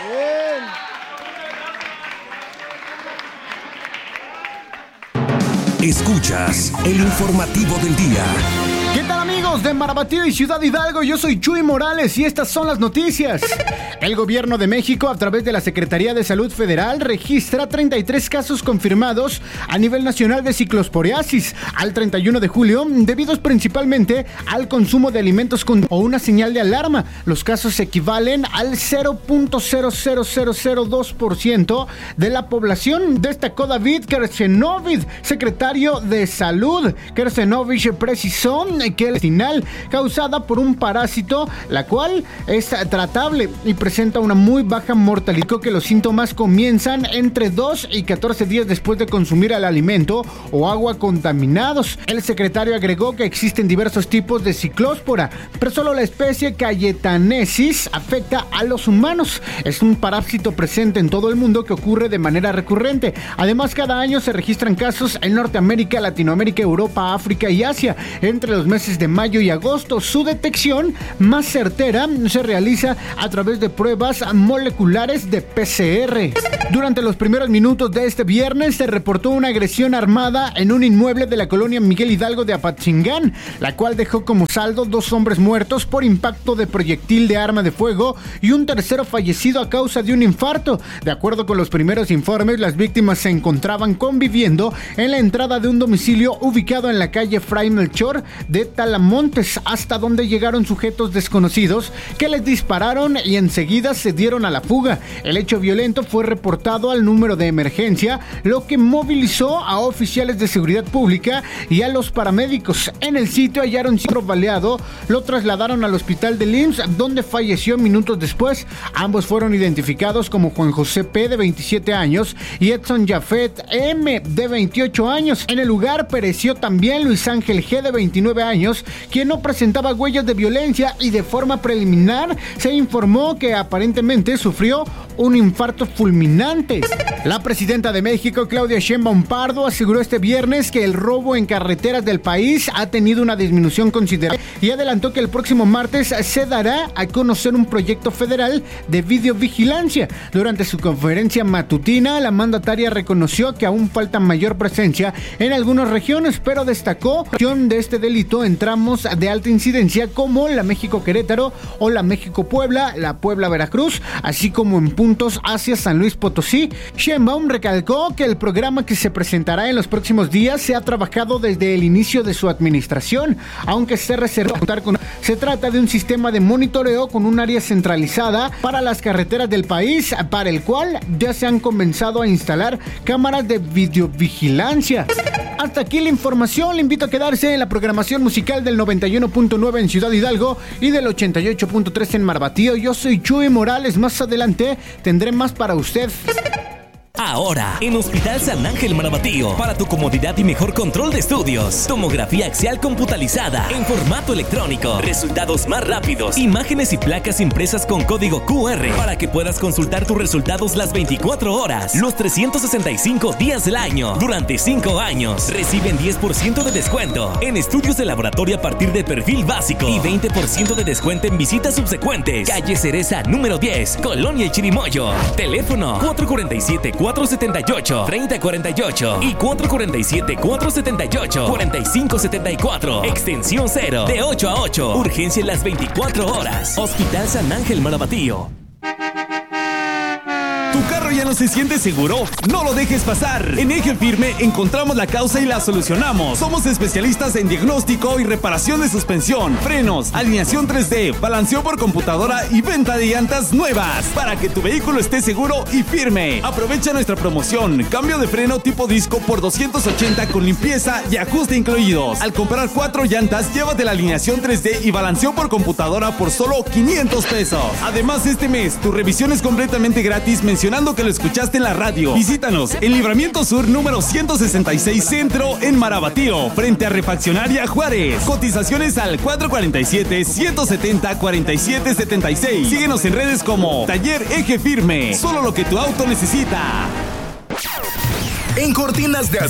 Escuchas el informativo del día. ¿Qué tal, amigos de Marabatío y Ciudad Hidalgo? Yo soy Chuy Morales y estas son las noticias. El gobierno de México, a través de la Secretaría de Salud Federal, registra 33 casos confirmados a nivel nacional de ciclosporiasis al 31 de julio, debidos principalmente al consumo de alimentos o una señal de alarma. Los casos equivalen al 0.00002% de la población, destacó David Kersenovich, secretario de Salud. Kersenovich precisó que es intestinal causada por un parásito, la cual es tratable y presenta una muy baja mortalidad, que los síntomas comienzan entre 2 y 14 días después de consumir el alimento o agua contaminados. El secretario agregó que existen diversos tipos de ciclóspora, pero solo la especie Cayetanesis afecta a los humanos. Es un parásito presente en todo el mundo que ocurre de manera recurrente. Además, cada año se registran casos en Norteamérica, Latinoamérica, Europa, África y Asia. Entre los meses de mayo y agosto, su detección más certera se realiza a través de pruebas moleculares de PCR. Durante los primeros minutos de este viernes se reportó una agresión armada en un inmueble de la colonia Miguel Hidalgo de Apatzingán, la cual dejó como saldo 2 hombres muertos por impacto de proyectil de arma de fuego y un tercero fallecido a causa de un infarto. De acuerdo con los primeros informes, las víctimas se encontraban conviviendo en la entrada de un domicilio ubicado en la calle Fray Melchor de Talamontes, hasta donde llegaron sujetos desconocidos que les dispararon y enseguida se dieron a la fuga. El hecho violento fue reportado al número de emergencia, lo que movilizó a oficiales de seguridad pública y a los paramédicos. En el sitio hallaron un baleado, lo trasladaron al hospital de IMSS, donde falleció minutos después. Ambos fueron identificados como Juan José P, de 27 años, y Edson Jafet M, de 28 años. En el lugar pereció también Luis Ángel G, de 29 años, quien no presentaba huellas de violencia, y de forma preliminar se informó que aparentemente sufrió un infarto fulminante. La presidenta de México, Claudia Sheinbaum Pardo, aseguró este viernes que el robo en carreteras del país ha tenido una disminución considerable y adelantó que el próximo martes se dará a conocer un proyecto federal de videovigilancia. Durante su conferencia matutina, la mandataria reconoció que aún falta mayor presencia en algunas regiones, pero destacó de este delito en tramos de alta incidencia como la México-Querétaro o la México-Puebla, la Puebla-Veracruz, así como en puntos hacia San Luis Potosí. Sheinbaum recalcó que el programa que se presentará en los próximos días se ha trabajado desde el inicio de su administración, aunque se reserva contar con... Se trata de un sistema de monitoreo con un área centralizada para las carreteras del país, para el cual ya se han comenzado a instalar cámaras de videovigilancia. Hasta aquí la información. Le invito a quedarse en la programación musical del 91.9 en Ciudad Hidalgo y del 88.3 en Marabatío. Yo soy Chuy Morales. Más adelante tendré más para usted. Ahora, en Hospital San Ángel Marabatío, para tu comodidad y mejor control de estudios, tomografía axial computalizada en formato electrónico, resultados más rápidos, imágenes y placas impresas con código QR para que puedas consultar tus resultados las 24 horas, los 365 días del año. Durante 5 años, reciben 10% de descuento en estudios de laboratorio a partir de perfil básico y 20% de descuento en visitas subsecuentes. Calle Cereza número 10, Colonia Chirimoyo. Teléfono 447-478-3048 y 447-478-4574. Extensión 0, de 8 a 8. Urgencia en las 24 horas. Hospital San Ángel Marabatío. ¿Tu carro ya no se siente seguro? No lo dejes pasar. En Eje Firme encontramos la causa y la solucionamos. Somos especialistas en diagnóstico y reparación de suspensión, frenos, alineación 3D, balanceo por computadora y venta de llantas nuevas para que tu vehículo esté seguro y firme. Aprovecha nuestra promoción: cambio de freno tipo disco por 280 con limpieza y ajuste incluidos. Al comprar 4 llantas, llévate la alineación 3D y balanceo por computadora por solo 500 pesos. Además, este mes tu revisión es completamente gratis mencionando que lo escuchaste en la radio. Visítanos en Libramiento Sur número 166 Centro en Marabatío, frente a Refaccionaria Juárez. Cotizaciones al 447-170-4776. Síguenos en redes como Taller Eje Firme. Solo lo que tu auto necesita. En Cortinas de Acero